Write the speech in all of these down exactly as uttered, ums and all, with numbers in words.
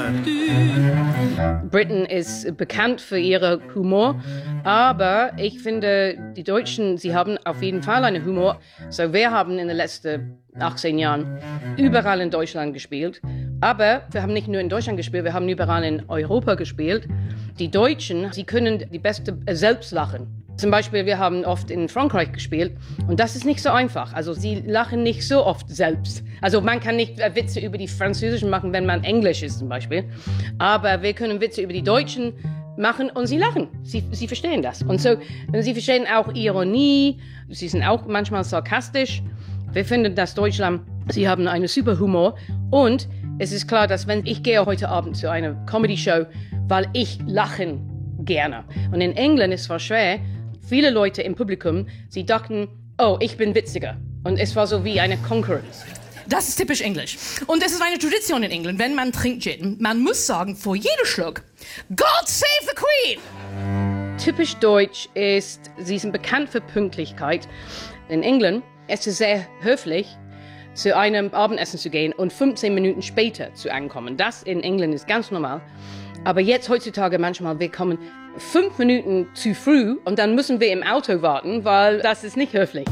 man. Britain ist bekannt für ihren Humor, aber ich finde, die Deutschen, sie haben auf jeden Fall einen Humor. So, wir haben in den letzten achtzehn Jahren überall in Deutschland gespielt, aber wir haben nicht nur in Deutschland gespielt, wir haben überall in Europa gespielt. Die Deutschen, sie können die beste selbst lachen. Zum Beispiel, wir haben oft in Frankreich gespielt und das ist nicht so einfach. Also sie lachen nicht so oft selbst. Also man kann nicht Witze über die Französischen machen, wenn man Englisch ist zum Beispiel. Aber wir können Witze über die Deutschen machen und sie lachen. Sie, sie verstehen das. Und so, sie verstehen auch Ironie. Sie sind auch manchmal sarkastisch. Wir finden, dass Deutschland, sie haben einen super Humor. Und es ist klar, dass wenn ich gehe heute Abend zu einer Comedy-Show, weil ich lachen gerne. Und in England ist es zwar schwer, viele Leute im Publikum, sie dachten, oh, ich bin witziger. Und es war so wie eine Konkurrenz. Das ist typisch Englisch. Und es ist eine Tradition in England, wenn man trinkt Gin. Man muss sagen, vor jedem Schluck, God save the Queen! Typisch deutsch ist, sie sind bekannt für Pünktlichkeit. In England ist es sehr höflich, zu einem Abendessen zu gehen und fünfzehn Minuten später zu ankommen. Das in England ist ganz normal. Aber jetzt heutzutage manchmal, wir kommen fünf Minuten zu früh und dann müssen wir im Auto warten, weil das ist nicht höflich.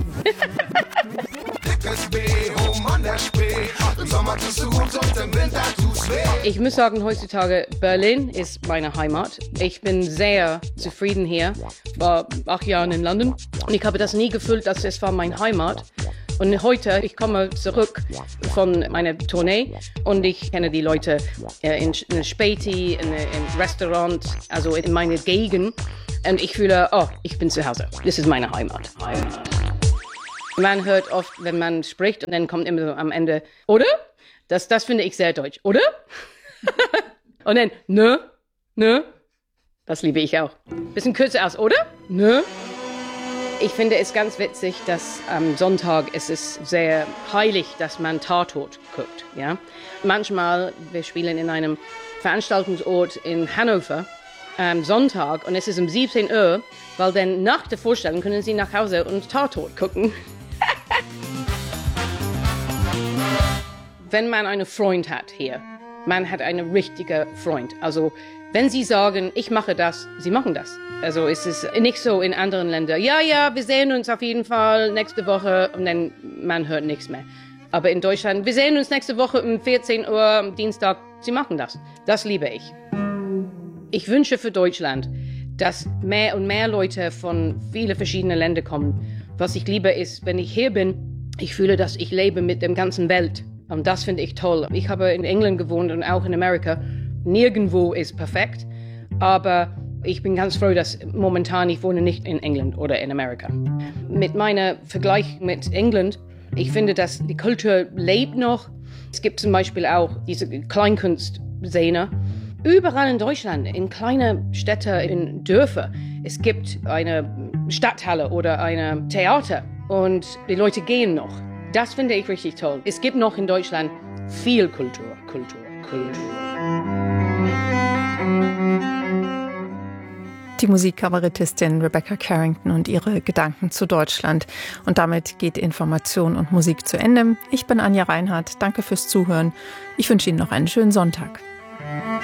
Ich muss sagen, heutzutage Berlin ist meine Heimat. Ich bin sehr zufrieden hier. Ich war acht Jahre in London und ich habe das nie gefühlt, dass es war meine Heimat. Und heute, ich komme zurück von meiner Tournee und ich kenne die Leute in einer Späti, in einem Restaurant, also in meiner Gegend. Und ich fühle, oh, ich bin zu Hause. Das ist meine Heimat. Heimat. Man hört oft, wenn man spricht und dann kommt immer so am Ende, oder? Das, das finde ich sehr deutsch, oder? Und dann, ne, ne? Das liebe ich auch. Bisschen kürzer aus, oder? Ne? Ich finde es ganz witzig, dass am Sonntag es ist sehr heilig, dass man Tatort guckt. Ja? Manchmal, wir spielen in einem Veranstaltungsort in Hannover am Sonntag und es ist um siebzehn Uhr, weil dann nach der Vorstellung können Sie nach Hause und Tatort gucken. Wenn man einen Freund hat hier, man hat einen richtigen Freund. Also wenn Sie sagen, ich mache das, Sie machen das. Also es ist nicht so in anderen Ländern. Ja, ja, wir sehen uns auf jeden Fall nächste Woche und dann man hört nichts mehr. Aber in Deutschland, wir sehen uns nächste Woche um vierzehn Uhr am Dienstag. Sie machen das. Das liebe ich. Ich wünsche für Deutschland, dass mehr und mehr Leute von vielen verschiedenen Ländern kommen. Was ich liebe ist, wenn ich hier bin, ich fühle, dass ich lebe mit der ganzen Welt. Und das finde ich toll. Ich habe in England gewohnt und auch in Amerika. Nirgendwo ist perfekt, aber ich bin ganz froh, dass momentan ich wohne nicht in England oder in Amerika. Mit meinem Vergleich mit England, ich finde, dass die Kultur lebt noch. Es gibt zum Beispiel auch diese Kleinkunstszene. Überall in Deutschland, in kleinen Städten, in Dörfern, es gibt eine Stadthalle oder ein Theater und die Leute gehen noch. Das finde ich richtig toll. Es gibt noch in Deutschland viel Kultur, Kultur, Kultur. Die Musikkabarettistin Rebecca Carrington und ihre Gedanken zu Deutschland. Und damit geht Information und Musik zu Ende. Ich bin Anja Reinhardt. Danke fürs Zuhören. Ich wünsche Ihnen noch einen schönen Sonntag.